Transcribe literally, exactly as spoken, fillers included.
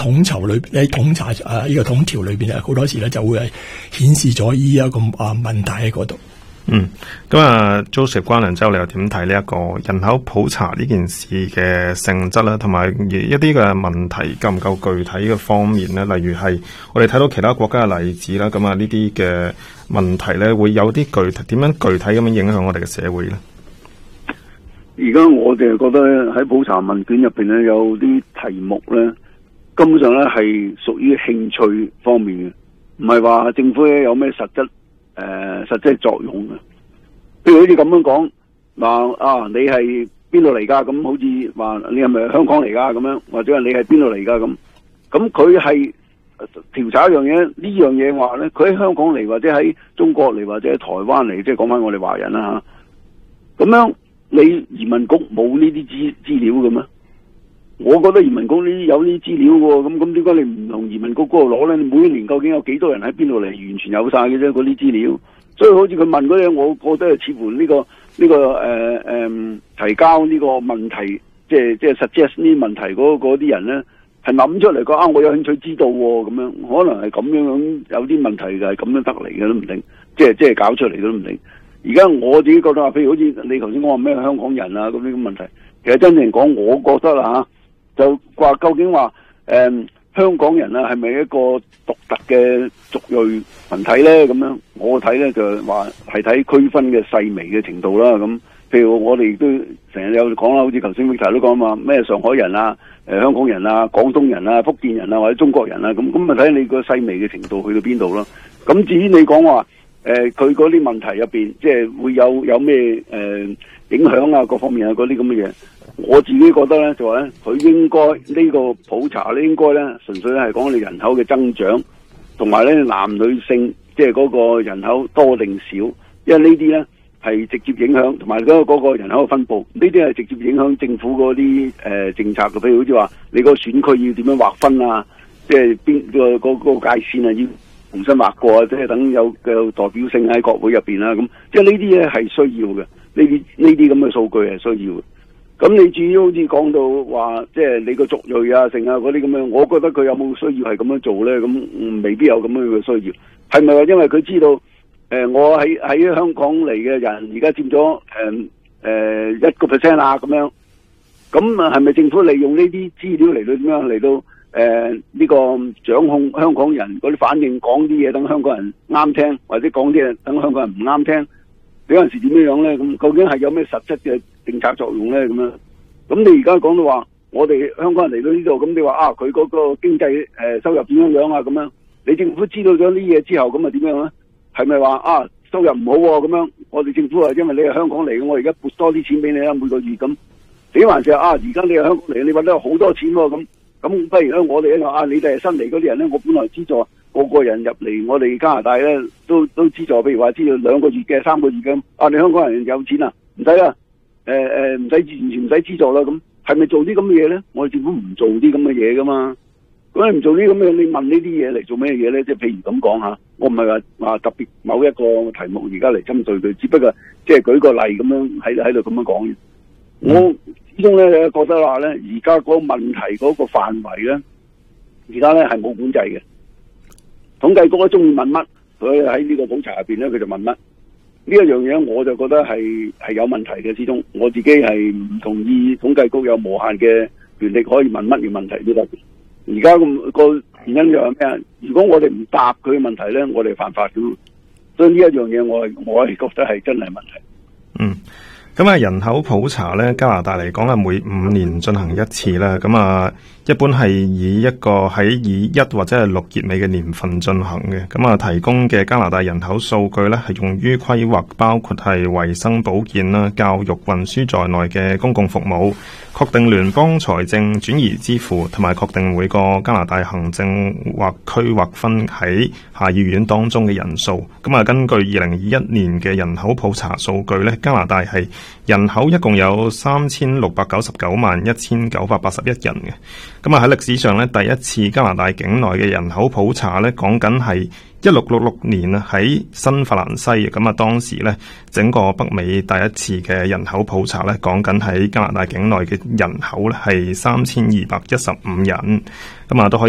統籌裏喺統查啊呢個統調裏邊咧，好多時咧就會係顯示咗呢一個啊問題喺嗰度。 嗯，咁啊 Joseph 關良洲，你又點睇呢一個人口普查呢件事嘅性質啦，同埋一啲嘅問題夠唔夠具體嘅方面咧？例如係我哋睇到其他國家嘅例子啦，咁啊呢啲嘅問題咧會有啲具體點樣具體咁樣影響我哋嘅社會咧？ 而家我哋覺得喺普查問卷入邊咧，有啲題目咧，根本上咧係屬於興趣方面嘅，唔係話政府咧有咩實質。誒、呃，實際作用嘅，譬如好似咁樣講，話啊，你係邊度嚟噶？咁好似話你係咪香港嚟噶？咁樣，或者係你係邊度嚟噶？咁，咁佢係調查一樣嘢，呢樣嘢話咧，佢喺香港嚟，或者喺中國嚟，或者喺台灣嚟，即係講翻我哋華人啦吓。咁樣，你移民局冇呢啲資資料嘅咩？我覺得移民局呢有呢啲資料喎，咁咁點解你唔同移民局嗰度攞咧？你每一年究竟有幾多人喺邊度嚟？完全有晒嘅啫，嗰啲資料。所以好似佢問嗰啲，我覺得似乎呢、這個呢、這個誒誒、呃呃、提交呢個問題，即係即係 suggest 呢啲問題嗰啲人咧，係諗出嚟講啊，我有興趣知道喎，咁樣可能係咁樣樣有啲問題就係咁樣得嚟嘅都唔定，即係即係搞出嚟都唔定。而家我自己覺得話，譬如好似你頭先講話咩香港人啊咁啲咁問題，其實真正講，我覺得啦嚇。就話究竟話誒、嗯、香港人啊係咪一個獨特嘅族裔群體咧？咁樣我睇咧就話係睇區分嘅細微嘅程度啦。咁譬如我哋都成日有講啦，好似頭先 Victor 都講嘛，咩上海人啊、誒、呃、香港人啊、廣東人啊、福建人啊或者中國人啊，咁咁咪睇你個細微嘅程度去到邊度咯。咁至於你講話誒佢嗰啲問題入邊，即係會有有咩誒、呃、影響啊各方面啊嗰啲咁嘅嘢。我自己覺得咧，就話咧，佢應該呢個普查咧，應該咧，純粹咧係講你人口嘅增長，同埋咧男女性，即係嗰個人口多定少，因為呢啲咧係直接影響，同埋嗰個嗰個人口嘅分佈，呢啲係直接影響政府嗰啲誒政策嘅，譬如好似話你個選區要點樣劃分啊，即係邊個嗰個界線啊，要重新劃過啊，即係等有嘅代表性喺國會入邊啦，咁即係呢啲咧係需要嘅，呢啲呢啲咁嘅數據係需要嘅。咁你至於好似講到話，即係你個族裔啊、剩啊嗰啲咁樣，我覺得佢有冇需要係咁樣做咧？咁、嗯、未必有咁樣嘅需要。係咪話因為佢知道，誒、呃、我喺喺香港嚟嘅人而家佔咗誒誒一個 percent 啊咁樣？咁啊係咪政府利用呢啲資料嚟到點樣嚟到誒呢、呃這個掌控香港人嗰啲反應，講啲嘢等香港人啱聽，或者講啲嘢等香港人唔啱聽？有陣時點樣樣咧？咁究竟係有咩實質嘅政策作用咧？咁樣，咁你而家講到話，我哋香港人嚟到呢度，咁你話啊，佢嗰個經濟誒、呃、收入點樣樣啊？咁樣，你政府知道咗呢嘢之後，咁啊點樣咧？係咪話啊收入唔好咁樣？我哋政府話因為你係香港嚟嘅，我而家撥多啲錢俾你啦，每個月咁。你還是啊？而家你係香港嚟，你搵到好多錢喎，咁咁不如咧，我哋咧啊，你哋係新嚟嗰啲人咧，我本來資助。個個人入嚟我哋加拿大咧，都都資助，譬如話資助兩個月嘅、三個月嘅。啊，你香港人有錢啊？唔使啦，誒誒，唔使完全唔使資助啦。咁係咪做啲咁嘅嘢咧？我哋政府唔做啲咁嘅嘢噶嘛。咁你唔做啲咁嘅，你問呢啲嘢嚟做咩嘢咧？即係譬如咁講吓，我唔係話話特別某一個題目而家嚟針對佢，只不過即係舉個例咁樣喺喺度咁樣講嘅。我始終咧覺得話咧，而家嗰個問題嗰個範圍咧，而家咧係冇管制嘅。統計局都中意問乜，佢喺呢個普查入邊咧，佢就問乜。呢一樣嘢我就覺得係係有問題嘅。始終我自己係唔同意統計局有無限嘅權力可以問乜嘢問題都得。而家咁個原因就係咩啊？如果我哋唔答佢嘅問題咧，我哋犯法嘅。所以呢一樣嘢，我係我係覺得係真係問題。 嗯。咁啊，人口普查咧，加拿大嚟講係每五年進行一次啦。咁啊，一般係以一個喺以一或者係六結尾嘅年份進行嘅。咁啊，提供嘅加拿大人口數據咧，係用於規劃包括係衛生保健啦、教育、運輸在內嘅公共服務，確定聯邦財政轉移支付，同埋確定每個加拿大行政或區劃分喺下議院當中嘅人數。咁啊，根據二零二一年嘅人口普查數據咧，加拿大係人口一共有三千六百九十九萬一千九百八十一人嘅。咁啊，喺歷史上咧，第一次加拿大境內嘅人口普查咧，講緊係一六六六年啊，喺新法蘭西。咁啊，當時咧，整個北美第一次嘅人口普查咧，講緊喺加拿大境內嘅人口咧係三千二百一十五人。咁啊，都可以